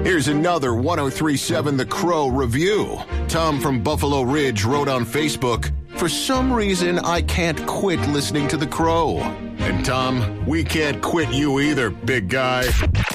Here's another 1037 The Crow review. Tom from Buffalo Ridge wrote on Facebook, "For some reason, I can't quit listening to The Crow." And Tom, we can't quit you either, big guy.